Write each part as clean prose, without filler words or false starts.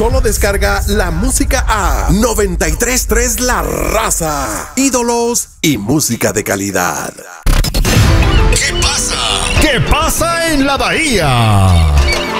Solo descarga la música a 93.3 La Raza. Ídolos y música de calidad. ¿Qué pasa? ¿Qué pasa en la Bahía?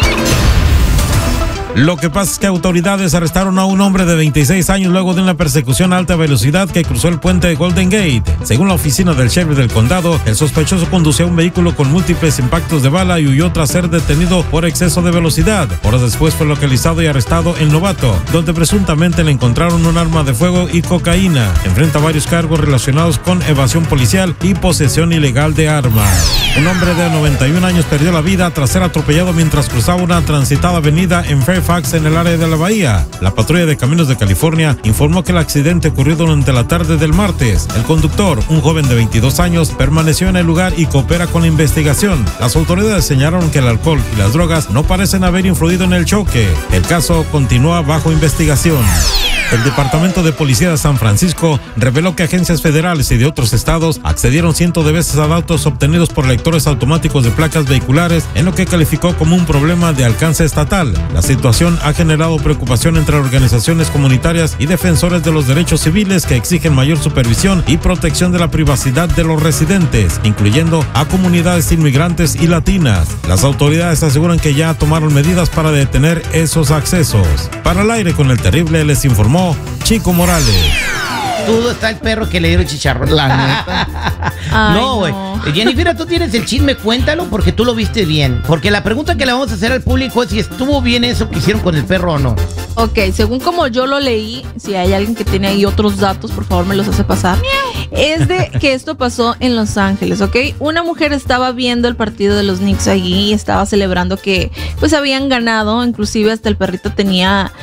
Lo que pasa es que autoridades arrestaron a un hombre de 26 años luego de una persecución a alta velocidad que cruzó el puente de Golden Gate. Según la oficina del sheriff del condado, el sospechoso conducía un vehículo con múltiples impactos de bala y huyó tras ser detenido por exceso de velocidad. Horas después fue localizado y arrestado en Novato, donde presuntamente le encontraron un arma de fuego y cocaína. Enfrenta varios cargos relacionados con evasión policial y posesión ilegal de armas. Un hombre de 91 años perdió la vida tras ser atropellado mientras cruzaba una transitada avenida en Fairfax, en el área de la Bahía. La patrulla de caminos de California informó que el accidente ocurrió durante la tarde del martes. El conductor, un joven de 22 años, permaneció en el lugar y coopera con la investigación. Las autoridades señalaron que el alcohol y las drogas no parecen haber influido en el choque. El caso continúa bajo investigación. El Departamento de Policía de San Francisco reveló que agencias federales y de otros estados accedieron cientos de veces a datos obtenidos por lectores automáticos de placas vehiculares en lo que calificó como un problema de alcance estatal. La situación ha generado preocupación entre organizaciones comunitarias y defensores de los derechos civiles que exigen mayor supervisión y protección de la privacidad de los residentes, incluyendo a comunidades inmigrantes y latinas. Las autoridades aseguran que ya tomaron medidas para detener esos accesos. Para el aire con el terrible les informó Chico Morales. Todo está el perro que le dieron chicharrón. La neta. No, güey. Jennifer, tú tienes el chisme, cuéntalo porque tú lo viste bien. Porque la pregunta que le vamos a hacer al público es si estuvo bien eso que hicieron con el perro o no. Ok, según como yo lo leí, si hay alguien que tiene ahí otros datos, por favor me los hace pasar. Es de que esto pasó en Los Ángeles, ¿ok? Una mujer estaba viendo el partido de los Knicks allí y estaba celebrando que pues habían ganado, inclusive hasta el perrito tenía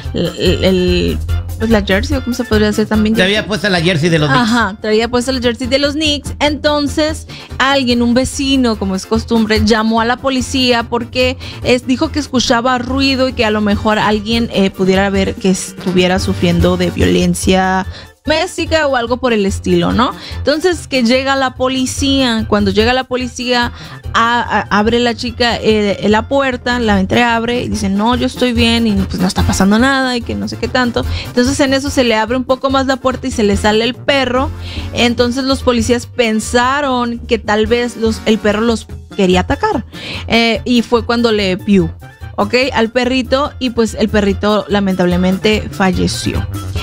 pues la jersey, o cómo se podría decir también. Te había puesto la jersey de los Knicks. Ajá, traía puesta la jersey de los Knicks. Entonces, alguien, un vecino, como es costumbre, llamó a la policía porque dijo que escuchaba ruido y que a lo mejor alguien pudiera ver que estuviera sufriendo de violencia doméstica o algo por el estilo, ¿no? Entonces que llega la policía. Cuando llega la policía, abre la chica la puerta, la entreabre y dice, no, yo estoy bien y pues no está pasando nada y que no sé qué tanto. Entonces en eso se le abre un poco más la puerta y se le sale el perro. Entonces los policías pensaron que tal vez el perro los quería atacar y fue cuando le piu, ¿ok? Al perrito, y pues el perrito lamentablemente falleció.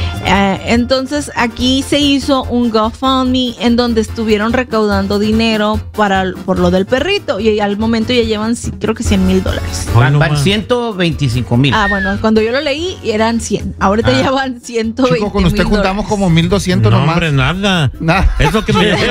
Entonces aquí se hizo un GoFundMe en donde estuvieron recaudando dinero por lo del perrito y al momento ya llevan creo que $100,000. Van 125,000. Bueno, cuando yo lo leí eran 100. Ahorita ya van 120,000. Chico, con usted juntamos como 1,200 no, nomás. Hombre, nada. Es lo que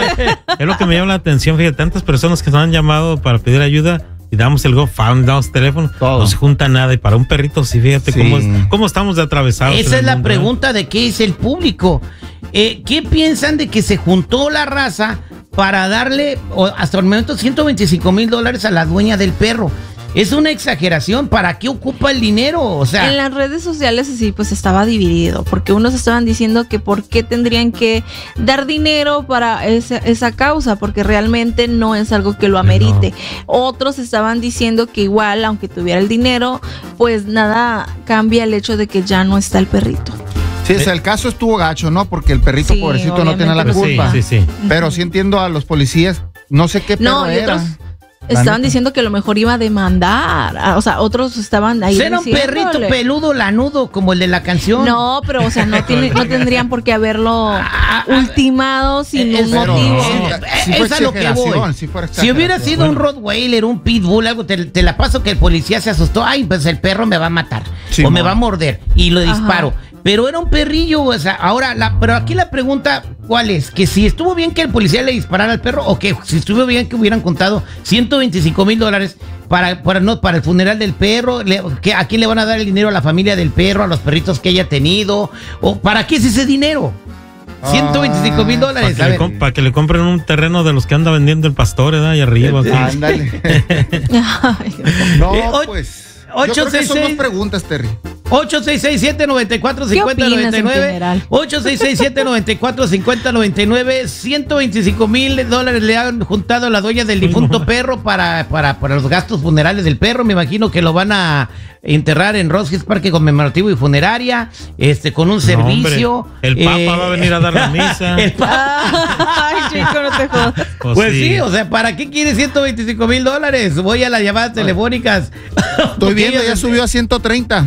me llama la atención. Fíjate, tantas personas que nos han llamado para pedir ayuda. Y damos el GoFundMe, damos teléfono, no se junta nada. Y para un perrito, sí, fíjate cómo estamos de atravesados. Esa es la pregunta de qué es el público. ¿Qué piensan de que se juntó la raza para darle hasta el momento $125,000 a la dueña del perro? Es una exageración. ¿Para qué ocupa el dinero? O sea, en las redes sociales sí, pues estaba dividido, porque unos estaban diciendo que por qué tendrían que dar dinero para esa causa, porque realmente no es algo que lo amerite. No. Otros estaban diciendo que igual, aunque tuviera el dinero, pues nada cambia el hecho de que ya no está el perrito. Sí, o sea, el caso estuvo gacho, ¿no? Porque el perrito, sí, pobrecito, no tiene la culpa. Sí. Pero sí entiendo a los policías, no sé qué perro era. Estaban diciendo que a lo mejor iba a demandar. O sea, otros estaban ahí. Era un perrito peludo, lanudo, como el de la canción. No, pero, o sea, no tendrían por qué haberlo ultimado sin un motivo. Es a lo que voy. Si hubiera sido un Rottweiler, un Pitbull, algo, te la paso que el policía se asustó. Ay, pues el perro me va a matar. O me va a morder. Y lo disparo. Pero era un perrillo, o sea, pero aquí la pregunta, ¿cuál es? Que si estuvo bien que el policía le disparara al perro, o que si estuvo bien que hubieran contado $125,000 para el funeral del perro, ¿a quién le van a dar el dinero? ¿A la familia del perro, a los perritos que haya tenido? ¿O para qué es ese dinero? $125,000. Para que le compren un terreno de los que anda vendiendo el pastor, ¿verdad? Ahí arriba. Ándale. No, pues. Yo creo que son dos preguntas, Terry. 866-794-5099. 866-794-5099. $125,000 le han juntado a la dueña del difunto perro para los gastos funerales del perro. Me imagino que lo van a enterrar en Ross Hills Parque Conmemorativo y Funeraria, con un servicio. Hombre, el Papa va a venir a dar la misa. Ay, chico, no te jodas. Pues sí, o sea, ¿para qué quiere $125,000? Voy a las llamadas telefónicas. Estoy viendo, ya subió a 130.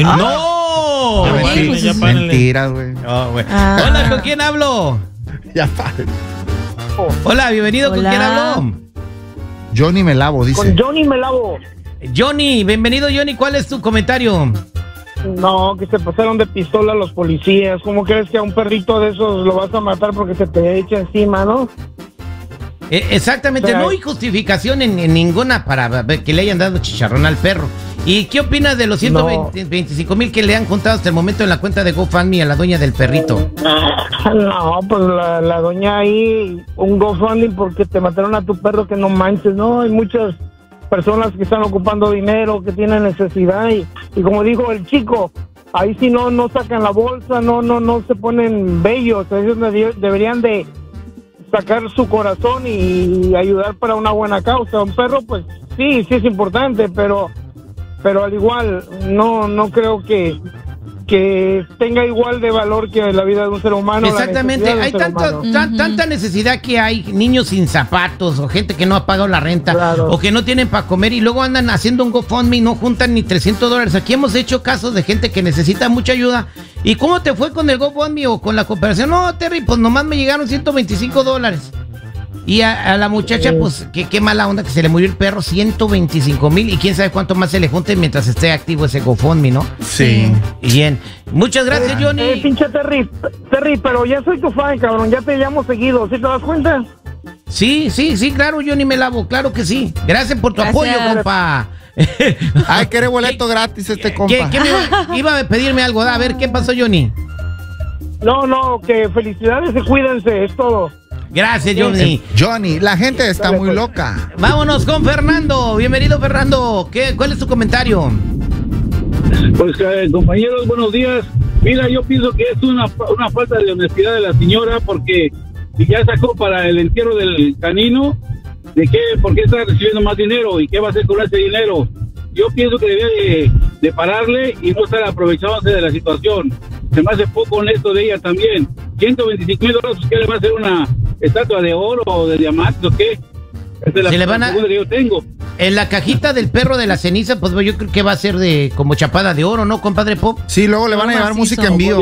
¡No! Mentira, güey. Hola, ¿con quién hablo? Ya padre. Hola, bienvenido. ¿Con quién hablo? Johnny me lavo, dice. Con Johnny me lavo. Johnny, bienvenido, Johnny. ¿Cuál es tu comentario? No, que se pasaron de pistola los policías. ¿Cómo crees que a un perrito de esos lo vas a matar porque se te echa encima, no? Exactamente, no hay justificación en ninguna para que le hayan dado chicharrón al perro. ¿Y qué opinas de los 125,000 que le han juntado hasta el momento en la cuenta de GoFundMe a la dueña del perrito? No, pues la doña ahí, un GoFundMe porque te mataron a tu perro, que no manches, ¿no? Hay muchas personas que están ocupando dinero, que tienen necesidad y como dijo el chico, ahí sí no sacan la bolsa, no se ponen bellos. Ellos deberían de sacar su corazón y ayudar para una buena causa. Un perro, pues sí es importante, pero al igual no creo que tenga igual de valor que la vida de un ser humano. Exactamente, hay tanta necesidad que hay niños sin zapatos o gente que no ha pagado la renta, claro, o que no tienen para comer y luego andan haciendo un GoFundMe y no juntan ni $300. Aquí hemos hecho casos de gente que necesita mucha ayuda. ¿Y cómo te fue con el GoFundMe o con la cooperación? No, Terry, pues nomás me llegaron $125. Y a la muchacha, pues, qué mala onda que se le murió el perro, 125,000, y quién sabe cuánto más se le junte mientras esté activo ese GoFundMe, ¿no? Sí. Bien. Muchas gracias, Johnny. Pinche Terry, pero ya soy tu fan, cabrón, ya te llamo seguido, ¿sí te das cuenta? Sí, claro, Johnny me lavo, claro que sí. Gracias por tu apoyo, compa. Ay, quiere boleto gratis compa. ¿Qué iba a pedirme algo? A ver, ¿qué pasó, Johnny? No, que felicidades y cuídense, es todo. Gracias, Johnny. Johnny, la gente está muy loca. Vámonos con Fernando. Bienvenido, Fernando. ¿Cuál es tu comentario? Pues, compañeros, buenos días. Mira, yo pienso que es una falta de honestidad de la señora, porque ya sacó para el entierro del canino, ¿por qué está recibiendo más dinero? ¿Y qué va a hacer con ese dinero? Yo pienso que debe de pararle y no estar aprovechándose de la situación. Se me hace poco honesto de ella también. $125,000, ¿qué le va a hacer una estatua de oro o de diamantes o qué? Se le van a... que yo tengo. En la cajita del perro de la ceniza, pues yo creo que va a ser de como chapada de oro, ¿no, compadre Pop? Sí, luego le van a llevar música en vivo.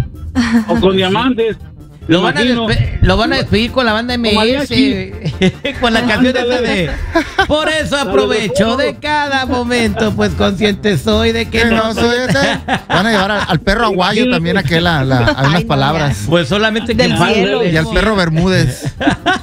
O con diamantes. Lo van a despedir con la banda MS, con la canción esa de por eso aprovecho de cada momento, pues consciente soy de que no soy. Van a llevar al perro aguayo también a unas palabras. Pues solamente del cielo. Y al perro Bermúdez.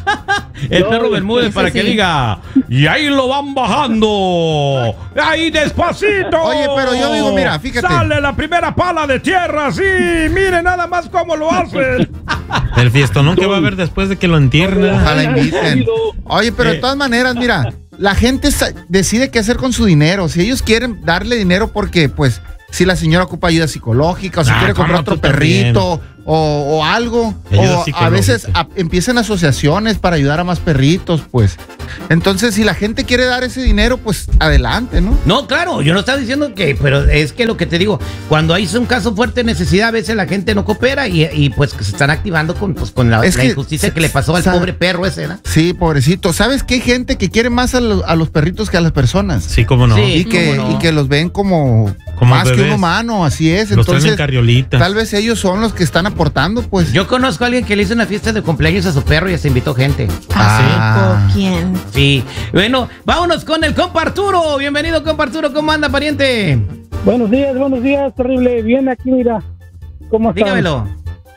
El perro Bermúdez para que diga, y ahí lo van bajando, ahí despacito. Oye, pero yo digo, mira, fíjate. Sale la primera pala de tierra, sí, mire nada más cómo lo hacen. El fiestonón que va a haber después de que lo entierren. Ojalá inviten. Oye, pero de todas maneras, mira, la gente decide qué hacer con su dinero. Si ellos quieren darle dinero porque, pues, si la señora ocupa ayuda psicológica o si quiere comprar otro perrito o algo, o a veces empiezan asociaciones para ayudar a más perritos, pues. Entonces, si la gente quiere dar ese dinero, pues adelante, ¿no? No, claro, yo no estaba diciendo pero es que lo que te digo, cuando hay un caso fuerte de necesidad, a veces la gente no coopera y pues se están activando con la injusticia que le pasó al pobre perro ese, ¿no? Sí, pobrecito. ¿Sabes qué hay gente que quiere más a los perritos que a las personas? Sí, cómo no. Sí, y que los ven como más bebés, que un humano, así es. Los entonces, traen en carriolita. Tal vez ellos son los que están aportando, pues. Yo conozco a alguien que le hizo una fiesta de cumpleaños a su perro y hasta invitó gente. ¿Sí? ¿Quién? Sí. Bueno, vámonos con el compa Arturo. Bienvenido, compa Arturo. ¿Cómo anda, pariente? Buenos días, terrible. Bien aquí, mira. ¿Cómo estás? Dígamelo.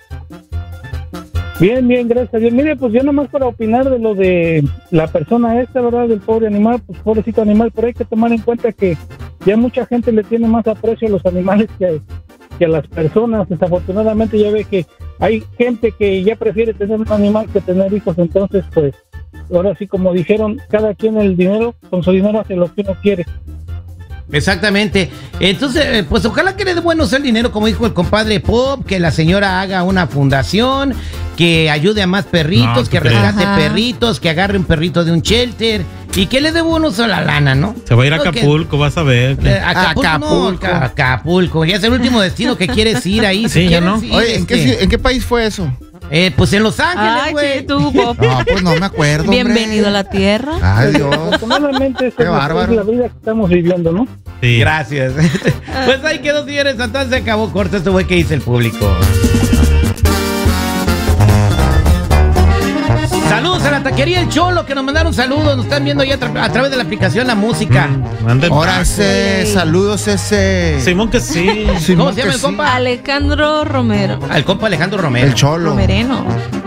Bien, gracias. Bien, mire, pues yo nomás para opinar de lo de la persona esta, ¿verdad? Del pobre animal, pues pobrecito animal, pero hay que tomar en cuenta que ya mucha gente le tiene más aprecio a los animales que a las personas. Desafortunadamente ya ve que hay gente que ya prefiere tener un animal que tener hijos, entonces pues ahora sí, como dijeron, cada quien con su dinero hace lo que uno quiere. Exactamente. Entonces, pues ojalá que le dé bueno el dinero, como dijo el compadre Pop, que la señora haga una fundación, que ayude a más perritos, que rescate perritos, que agarre un perrito de un shelter y que le dé bonos a la lana, ¿no? Se va a ir a Acapulco, vas a ver. Acapulco. Ya es el último destino que quieres ir ahí. Sí, ya no. Oye, ¿en qué país fue eso? Pues en Los Ángeles, güey. tú, Pop. No, pues no me acuerdo. Bienvenido a la tierra. Ay, Dios. Afortunadamente, Qué bárbaro. Es la vida que estamos viviendo, ¿no? Sí. Gracias. Pues ahí quedó, señores. Entonces se acabó corto. Esto fue que dice el público. Saludos a la taquería El Cholo, que nos mandaron saludos. Nos están viendo ya a través de la aplicación La Música. Ahora saludos ese. Simón que sí. ¿Cómo se llama el compa? Alejandro Romero. Al compa Alejandro Romero. El Cholo. Romereno.